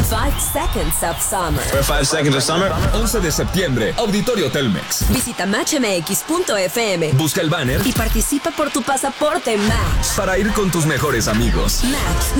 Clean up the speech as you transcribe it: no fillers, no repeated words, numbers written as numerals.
5 Seconds of Summer. For 5 Seconds of Summer. 11 de septiembre, Auditorio Telmex. Visita matchmx.fm. Busca el banner y participa por tu pasaporte Match. para ir con tus mejores amigos. Match.